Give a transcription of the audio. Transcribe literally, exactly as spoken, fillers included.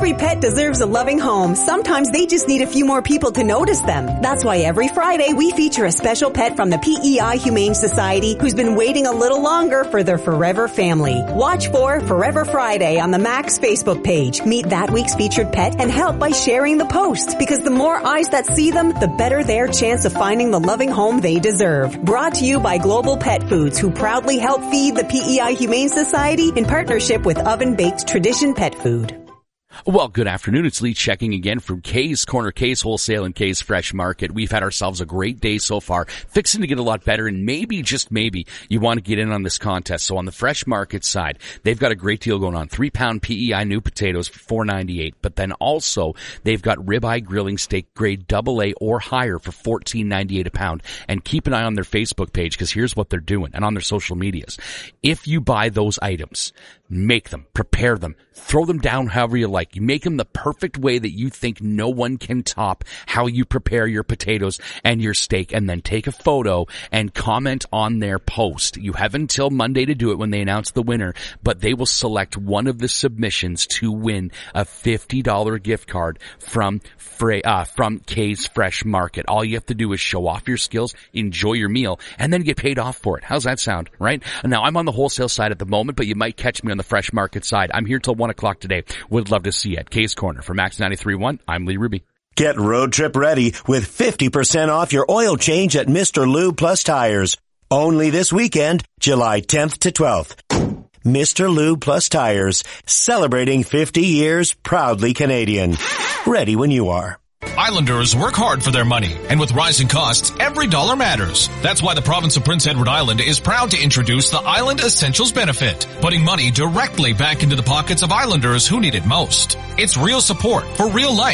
Every pet deserves a loving home. Sometimes they just need a few more people to notice them. That's why every Friday we feature a special pet from the P E I Humane Society who's been waiting a little longer for their forever family. Watch for Forever Friday on the Max Facebook page. Meet that week's featured pet and help by sharing the post, because the more eyes that see them, the better their chance of finding the loving home they deserve. Brought to you by Global Pet Foods, who proudly help feed the P E I Humane Society in partnership with Oven Baked Tradition Pet Food. Well, good afternoon. It's Lee checking again from Kay's Corner, Kay's Wholesale, and Kay's Fresh Market. We've had ourselves a great day so far, fixing to get a lot better, and maybe, just maybe, you want to get in on this contest. So on the Fresh Market side, they've got a great deal going on. Three pound P E I new potatoes for four ninety-eight. But then also, they've got ribeye grilling steak grade double A or higher for fourteen ninety-eight a pound. And keep an eye on their Facebook page, because here's what they're doing, and on their social medias. If you buy those items, make them, prepare them, throw them down however you like. You make them the perfect way that you think no one can top how you prepare your potatoes and your steak, and then take a photo and comment on their post. You have until Monday to do it when they announce the winner, but they will select one of the submissions to win a fifty dollars gift card from Fra- uh, from Kay's Fresh Market. All you have to do is show off your skills, enjoy your meal, and then get paid off for it. How's that sound, right? Now, I'm on the wholesale side at the moment, but you might catch me on the Fresh Market side. I'm here till one o'clock today. Would love to see you at Kay's Corner. For Max ninety-three point one, I'm Lee Ruby. Get road trip ready with fifty percent off your oil change at Mister Lube Plus Tires. Only this weekend, July tenth to twelfth. Mister Lube Plus Tires, celebrating fifty years, proudly Canadian. Ready when you are. Islanders work hard for their money, and with rising costs, every dollar matters. That's why the province of Prince Edward Island is proud to introduce the Island Essentials benefit, putting money directly back into the pockets of Islanders who need it most. It's real support for real life.